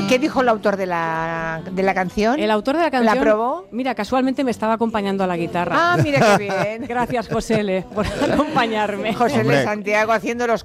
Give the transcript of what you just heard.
¿Qué dijo el autor de la canción? El autor de la canción... ¿La aprobó? Mira, casualmente me estaba acompañando a la guitarra. Ah, mira qué bien. Gracias, José L., por acompañarme. José L. Santiago haciendo los